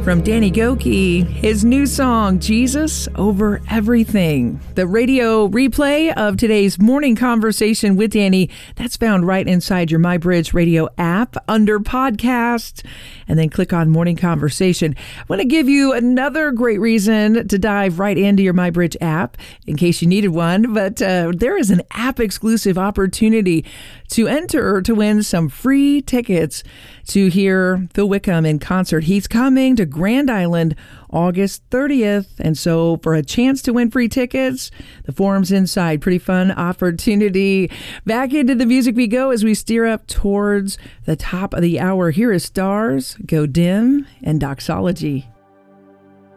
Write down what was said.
from Danny Gokey, his new song, Jesus Over Everything. The radio replay of today's morning conversation with Danny, that's found right inside your MyBridge Radio app under podcast, and then click on Morning Conversation. I want to give you another great reason to dive right into your MyBridge app in case you needed one, but there is an app-exclusive opportunity to enter to win some free tickets to hear Phil Wickham in concert. He's coming to Grand Island August 30th. And so for a chance to win free tickets, the form's inside. Pretty fun opportunity. Back into the music we go as we steer up towards the top of the hour. Here is Stars Go Dim and Doxology.